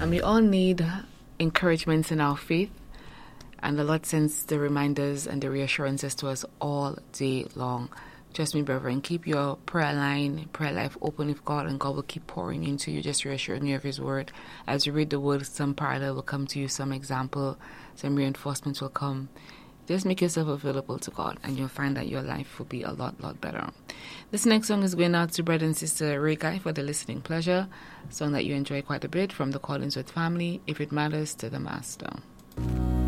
And we all need encouragements in our faith. And the Lord sends the reminders and the reassurances to us all day long. Trust me, brethren, keep your prayer life open with God, and God will keep pouring into you, just reassuring you of His word. As you read the word, some parallel will come to you, some example, some reinforcements will come. Just make yourself available to God, and you'll find that your life will be a lot better. This next song is going out to brother and sister Rekai for the listening pleasure. A song that you enjoy quite a bit from the Collingsworth family, If It Matters to the Master.